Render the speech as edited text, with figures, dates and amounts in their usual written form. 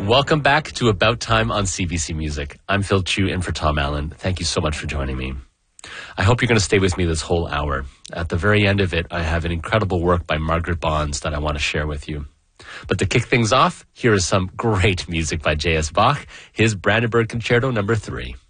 Welcome back to About Time on CBC Music. I'm Phil Chu in for Tom Allen. Thank you so much for joining me. I hope you're going to stay with me this whole hour. At the very end of it, I have an incredible work by Margaret Bonds that I want to share with you. But to kick things off, here is some great music by J.S. Bach, his Brandenburg Concerto No. 3.